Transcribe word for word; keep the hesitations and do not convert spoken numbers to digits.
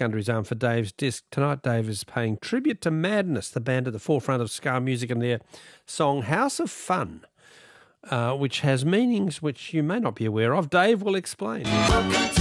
under his arm for Dave's disc. Tonight, Dave is paying tribute to Madness, the band at the forefront of ska music, and their song House of Fun, uh, which has meanings which you may not be aware of. Dave will explain.